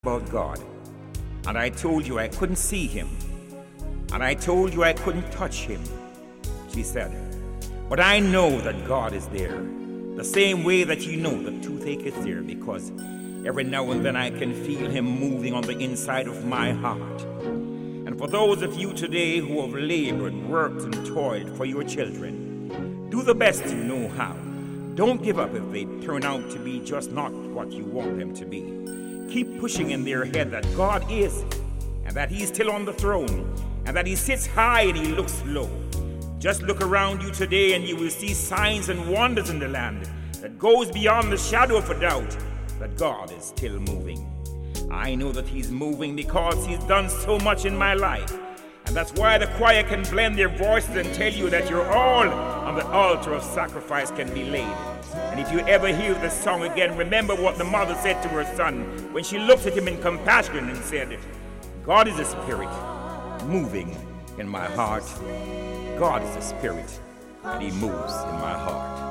about God, and I told you I couldn't see him, and I told you I couldn't touch him. She said, but I know that God is there, the same way that you know the toothache is there, because every now and then I can feel him moving on the inside of my heart. And for those of you today who have labored, worked, and toiled for your children, do the best you know how. Don't give up if they turn out to be just not what you want them to be. Keep pushing in their head that God is, and that he's still on the throne, and that he sits high and he looks low. Just look around you today and you will see signs and wonders in the land that goes beyond the shadow of a doubt that God is still moving. I know that he's moving because he's done so much in my life. And that's why the choir can blend their voices and tell you that you're all on the altar of sacrifice can be laid. And if you ever hear the song again, remember what the mother said to her son when she looked at him in compassion and said, God is a spirit moving in my heart. God is a spirit and he moves in my heart.